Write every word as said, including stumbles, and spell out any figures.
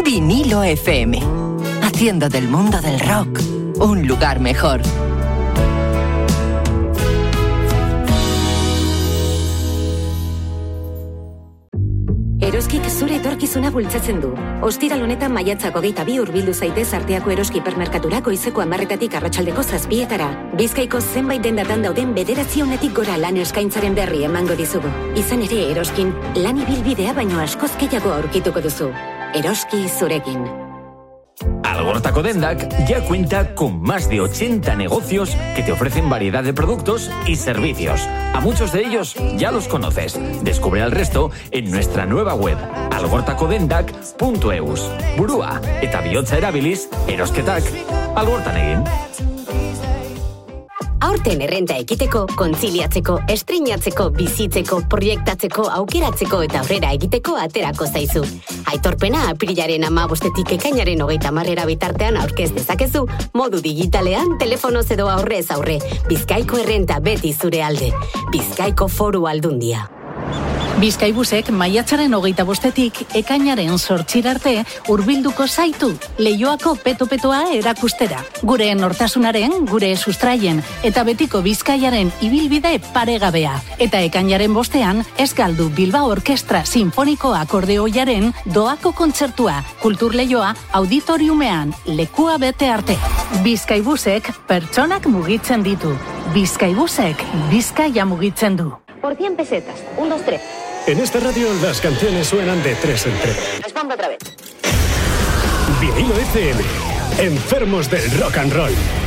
Vinilo F M, haciendo del mundo del rock un lugar mejor. Eroskik zure etorkizuna bultzatzen du. Ostiral honetan maiatzak hogeita bi hurbildu zaitez Arteako Eroski hipermerkaturako goizeko hamarretatik arratsaldeko zazpietara. Bizkaiko zenbait dendatan dauden bederatzionetik gora lan eskaintzaren berri emango dizugu. Izan ere Eroskin, lan ibilbidea baino askoz gehiago aurkituko duzu. Eroski zurekin. Algorta Codendac ya cuenta con más de ochenta negocios que te ofrecen variedad de productos y servicios. A muchos de ellos ya los conoces. Descubre el resto en nuestra nueva web algortacodendac punto eus. Burua eta bihotza erabiliz, erosketak algortan egin. Aurten errenta ekiteko, kontziliatzeko, estrinatzeko, bizitzeko, proiektatzeko, aukeratzeko eta aurrera egiteko aterako zaizu. Aitorpena apirilaren hamabostetik ekainaren hogeita hamarrera bitartean aurkez dezakezu, modu digitalean, telefonoz edo aurrez aurre. Bizkaiko errenta beti zure alde. Bizkaiko Foru Aldundia. Bizkaibusek maiatzaren hogeita bostetik ekainaren zortzirarte hurbilduko zaitu Leioako peto-petoa erakustera. Gure nortasunaren, gure sustraien eta betiko Bizkaiaren ibilbide paregabea. Eta ekainaren bostean ez galdu Bilbao Orkestra Sinfoniko Akordeoiaren doako kontzertua, Kultur Leioa auditoriumean lekua bete arte. Bizkaibusek pertsonak mugitzen ditu. Bizkaibusek Bizkaia mugitzen du. Por cien pesetas. Un, dos, tres. En esta radio las canciones suenan de tres en tres. Respondo otra vez. Vinilo F M. Enfermos del rock and roll.